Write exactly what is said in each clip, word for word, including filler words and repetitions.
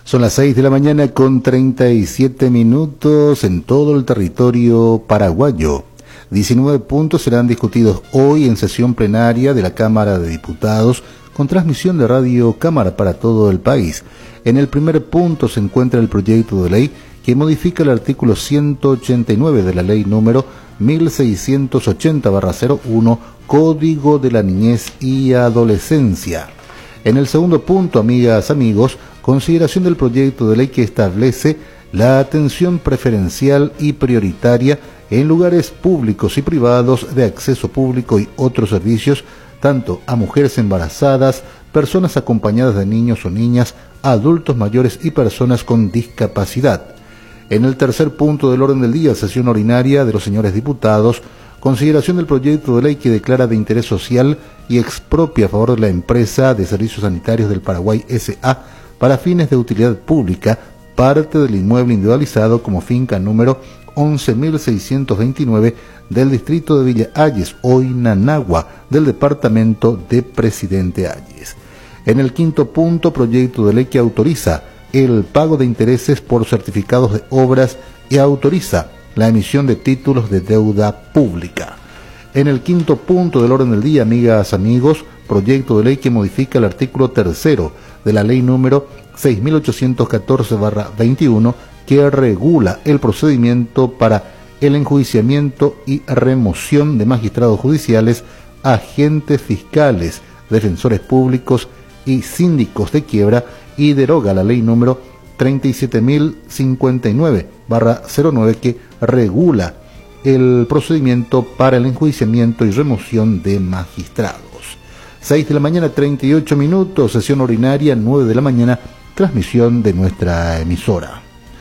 Son las seis de la mañana con treinta y siete minutos en todo el territorio paraguayo. diecinueve puntos serán discutidos hoy en sesión plenaria de la Cámara de Diputados con transmisión de Radio Cámara para todo el país. En el primer punto se encuentra el proyecto de ley que modifica el artículo ciento ochenta y nueve de la ley número mil seiscientos ochenta barra cero uno, Código de la Niñez y Adolescencia. En el segundo punto, amigas, amigos, consideración del proyecto de ley que establece la atención preferencial y prioritaria en lugares públicos y privados de acceso público y otros servicios, tanto a mujeres embarazadas, personas acompañadas de niños o niñas, adultos mayores y personas con discapacidad. En el tercer punto del orden del día, sesión ordinaria de los señores diputados, consideración del proyecto de ley que declara de interés social y expropia a favor de la empresa de servicios sanitarios del Paraguay S A para fines de utilidad pública parte del inmueble individualizado como finca número once mil seiscientos veintinueve del distrito de Villa Ayes, hoy Nanagua, del departamento de Presidente Ayes. En el quinto punto, proyecto de ley que autoriza el pago de intereses por certificados de obras y autoriza la emisión de títulos de deuda pública. En el quinto punto del orden del día, amigas, amigos, proyecto de ley que modifica el artículo tercero de la ley número seis mil ochocientos catorce barra veintiuno que regula el procedimiento para el enjuiciamiento y remoción de magistrados judiciales, agentes fiscales, defensores públicos y síndicos de quiebra y deroga la ley número treinta y siete mil cincuenta y nueve barra cero nueve que regula el procedimiento para el enjuiciamiento y remoción de magistrados. seis de la mañana, treinta y ocho minutos, sesión ordinaria, nueve de la mañana, transmisión de nuestra emisora.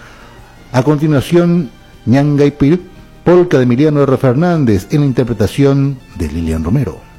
A continuación, Ñangaipil, polca de Emiliano R. Fernández, en la interpretación de Lilian Romero.